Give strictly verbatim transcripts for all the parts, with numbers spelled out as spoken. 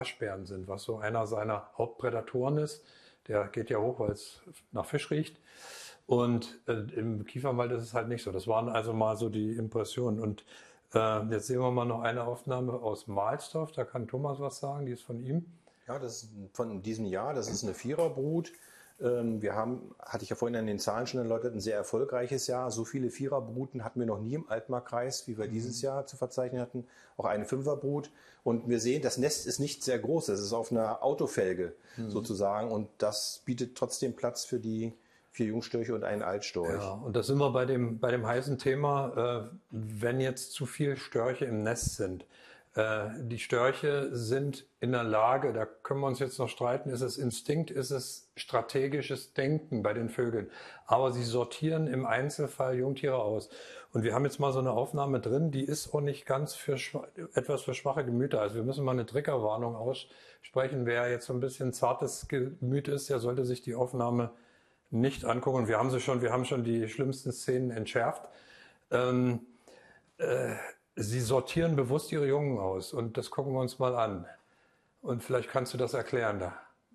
Waschbären sind, was so einer seiner Hauptprädatoren ist. Der geht ja hoch, weil es nach Fisch riecht. Und äh, im Kiefernwald ist es halt nicht so. Das waren also mal so die Impressionen. Und äh, jetzt sehen wir mal noch eine Aufnahme aus Mahlsdorf. Da kann Thomas was sagen, die ist von ihm. Ja, das ist von diesem Jahr. Das ist eine Viererbrut. Ähm, wir haben, hatte ich ja vorhin an den Zahlen schon erläutert, ein sehr erfolgreiches Jahr. So viele Viererbruten hatten wir noch nie im Altmarkkreis, wie wir mhm. dieses Jahr zu verzeichnen hatten. Auch eine Fünferbrut. Und wir sehen, das Nest ist nicht sehr groß. Das ist auf einer Autofelge mhm. sozusagen. Und das bietet trotzdem Platz für die vier Jungstörche und einen Altstorch. Ja, und da sind wir bei dem, bei dem heißen Thema, äh, wenn jetzt zu viele Störche im Nest sind. Äh, die Störche sind in der Lage, da können wir uns jetzt noch streiten, ist es Instinkt, ist es strategisches Denken bei den Vögeln. Aber sie sortieren im Einzelfall Jungtiere aus. Und wir haben jetzt mal so eine Aufnahme drin, die ist auch nicht ganz für etwas für schwache Gemüter. Also wir müssen mal eine Triggerwarnung aussprechen. Wer jetzt so ein bisschen zartes Gemüt ist, der sollte sich die Aufnahme nicht angucken. Wir haben sie schon, wir haben schon die schlimmsten Szenen entschärft. Ähm, äh, sie sortieren bewusst ihre Jungen aus und das gucken wir uns mal an. Und vielleicht kannst du das erklären da.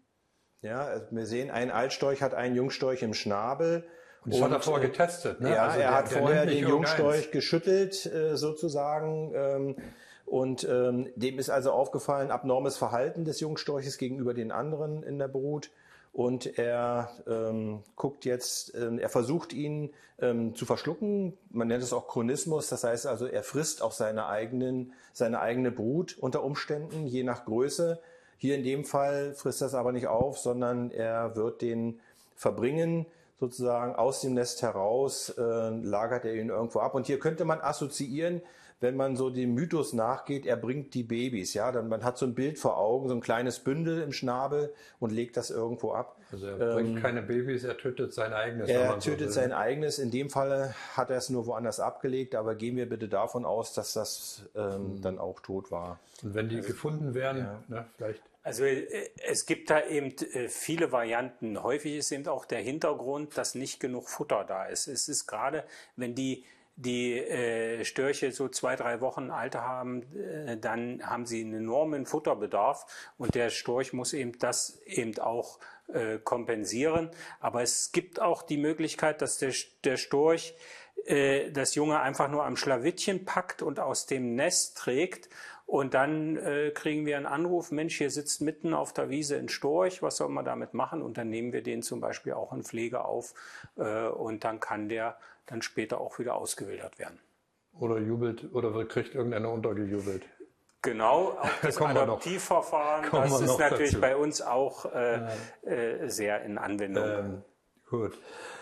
Ja, wir sehen, ein Altstorch hat einen Jungstorch im Schnabel. Und das und, hat er vorher getestet, ne? Ja, also er der, hat der vorher den Jungstorch eins. geschüttelt, äh, sozusagen. Ähm, und ähm, dem ist also aufgefallen, abnormes Verhalten des Jungstorches gegenüber den anderen in der Brut. Und er ähm, guckt jetzt, ähm, er versucht ihn ähm, zu verschlucken. Man nennt es auch Chronismus. Das heißt also, er frisst auch seine eigenen, seine eigene Brut unter Umständen, je nach Größe. Hier in dem Fall frisst er es aber nicht auf, sondern er wird den verbringen, sozusagen aus dem Nest heraus, äh, lagert er ihn irgendwo ab. Und hier könnte man assoziieren, wenn man so dem Mythos nachgeht, er bringt die Babys, ja, dann man hat so ein Bild vor Augen, so ein kleines Bündel im Schnabel und legt das irgendwo ab. Also er bringt ähm, keine Babys, er tötet sein eigenes. Er tötet so sein eigenes. In dem Fall hat er es nur woanders abgelegt, aber gehen wir bitte davon aus, dass das ähm, mhm. dann auch tot war. Und wenn die also, gefunden werden, ja. ne, vielleicht. Also es gibt da eben viele Varianten. Häufig ist eben auch der Hintergrund, dass nicht genug Futter da ist. Es ist gerade, wenn die die äh, Störche so zwei, drei Wochen Alter haben, äh, dann haben sie einen enormen Futterbedarf und der Storch muss eben das eben auch äh, kompensieren. Aber es gibt auch die Möglichkeit, dass der, der Storch äh, das Junge einfach nur am Schlawittchen packt und aus dem Nest trägt. Und dann äh, kriegen wir einen Anruf, Mensch, hier sitzt mitten auf der Wiese ein Storch, was soll man damit machen? Und dann nehmen wir den zum Beispiel auch in Pflege auf äh, und dann kann der dann später auch wieder ausgewildert werden. Oder jubelt, oder kriegt irgendeiner untergejubelt. Genau, auch das Adoptivverfahren, das ist natürlich dazu. Bei uns auch äh, äh, sehr in Anwendung. Ähm, gut.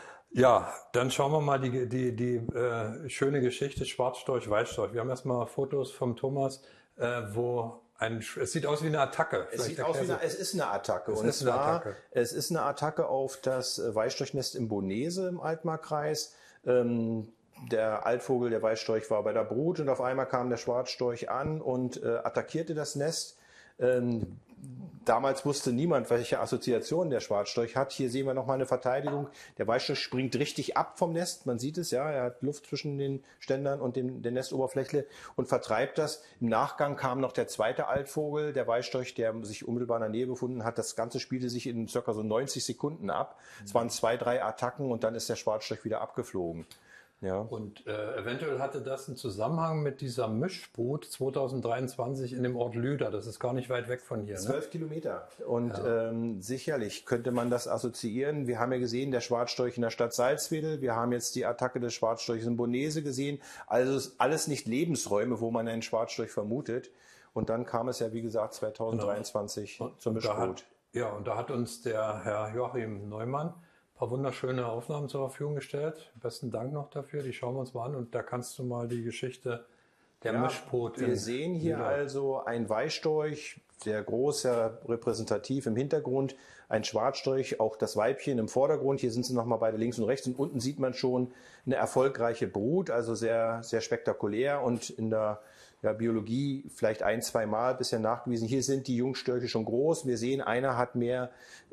Ja, dann schauen wir mal die, die, die äh, schöne Geschichte Schwarzstorch, Weißstorch. Wir haben erstmal Fotos vom Thomas, äh, wo ein, es sieht aus wie eine Attacke. Es sieht aus wie eine, es ist eine Attacke. Es und ist zwar, eine Attacke. Es ist eine Attacke auf das Weißstorchnest im Bonese im Altmarkkreis. Ähm, der Altvogel, der Weißstorch, war bei der Brut und auf einmal kam der Schwarzstorch an und äh, attackierte das Nest. Ähm, Damals wusste niemand, welche Assoziation der Schwarzstorch hat. Hier sehen wir nochmal eine Verteidigung. Der Weißstorch springt richtig ab vom Nest. Man sieht es, ja. Er hat Luft zwischen den Ständern und dem, der Nestoberfläche und vertreibt das. Im Nachgang kam noch der zweite Altvogel, der Weißstorch, der sich unmittelbar in der Nähe befunden hat. Das Ganze spielte sich in circa so neunzig Sekunden ab. Mhm. Es waren zwei, drei Attacken und dann ist der Schwarzstorch wieder abgeflogen. Ja. Und äh, eventuell hatte das einen Zusammenhang mit dieser Mischbrut zweitausenddreiundzwanzig in dem Ort Lüder. Das ist gar nicht weit weg von hier. Zwölf ne? Kilometer. Und ja. ähm, sicherlich könnte man das assoziieren. Wir haben ja gesehen, der Schwarzstorch in der Stadt Salzwedel. Wir haben jetzt die Attacke des Schwarzstorchs in Bonese gesehen. Also ist alles nicht Lebensräume, wo man einen Schwarzstorch vermutet. Und dann kam es ja, wie gesagt, zweitausenddreiundzwanzig genau. zur Mischbrut. Ja, und da hat uns der Herr Joachim Neumann ein paar wunderschöne Aufnahmen zur Verfügung gestellt. Besten Dank noch dafür. Die schauen wir uns mal an und da kannst du mal die Geschichte der ja, Mischbrut. Wir sehen hier wieder. Also ein Weißstorch, sehr groß, sehr repräsentativ im Hintergrund, ein Schwarzstorch, auch das Weibchen im Vordergrund. Hier sind sie nochmal beide links und rechts und unten sieht man schon eine erfolgreiche Brut, also sehr, sehr spektakulär und in der ja, Biologie vielleicht ein, zwei Mal bisher nachgewiesen. Hier sind die Jungstörche schon groß. Wir sehen, einer hat mehr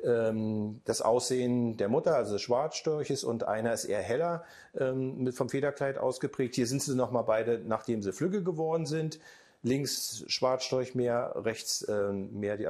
ähm, das Aussehen der Mutter, also des Schwarzstorches, und einer ist eher heller ähm, mit vom Federkleid ausgeprägt. Hier sind sie nochmal beide, nachdem sie flügge geworden sind. links Schwarzstorchmeer, rechts äh, mehr die